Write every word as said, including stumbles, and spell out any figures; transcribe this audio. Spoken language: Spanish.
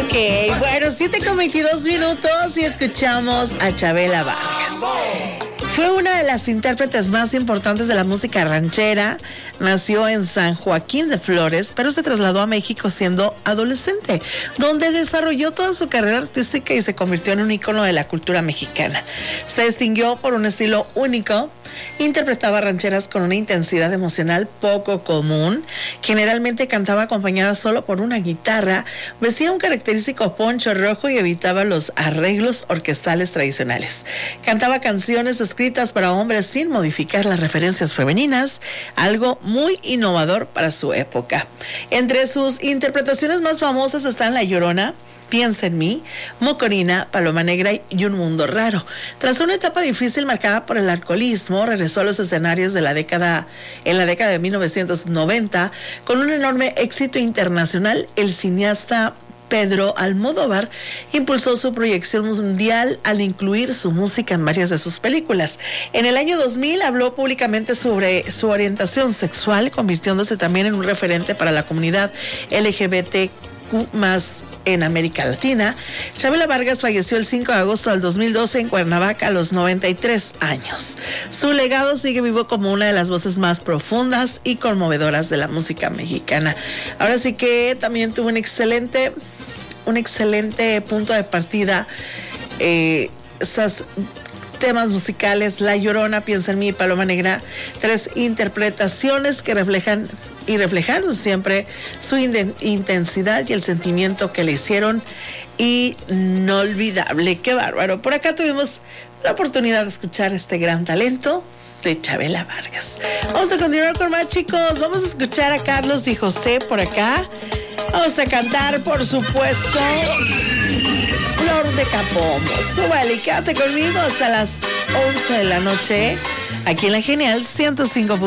Ok, bueno, siete con veintidós minutos y escuchamos a Chabela Vargas. Fue una de las intérpretes más importantes de la música ranchera. Nació en San Joaquín de Flores, pero se trasladó a México siendo adolescente, donde desarrolló toda su carrera artística y se convirtió en un ícono de la cultura mexicana. Se distinguió por un estilo único. Interpretaba rancheras con una intensidad emocional poco común. Generalmente cantaba acompañada solo por una guitarra, vestía un característico poncho rojo y evitaba los arreglos orquestales tradicionales. Cantaba canciones escritas para hombres sin modificar las referencias femeninas, algo muy innovador para su época. Entre sus interpretaciones más famosas están La Llorona, Piensa en mí, Mocorina, Paloma Negra y Un Mundo Raro. Tras una etapa difícil marcada por el alcoholismo, regresó a los escenarios de la década, en la década de mil novecientos noventa con un enorme éxito internacional. El cineasta Pedro Almodóvar impulsó su proyección mundial al incluir su música en varias de sus películas. En el año dos mil habló públicamente sobre su orientación sexual, convirtiéndose también en un referente para la comunidad L G B T Q más en América Latina. Chabela Vargas falleció el cinco de agosto del dos mil doce en Cuernavaca a los noventa y tres años. Su legado sigue vivo como una de las voces más profundas y conmovedoras de la música mexicana. Ahora sí que también tuvo un excelente, un excelente punto de partida. Eh, esas temas musicales, La Llorona, Piensa en mí y Paloma Negra, tres interpretaciones que reflejan y reflejaron siempre su intensidad y el sentimiento que le hicieron inolvidable. ¡Qué bárbaro! Por acá tuvimos la oportunidad de escuchar este gran talento de Chabela Vargas. Vamos a continuar con más, chicos. Vamos a escuchar a Carlos y José por acá. Vamos a cantar, por supuesto, Flor de Capombo. Súbale y quédate conmigo hasta las once de la noche aquí en la Genial ciento cinco.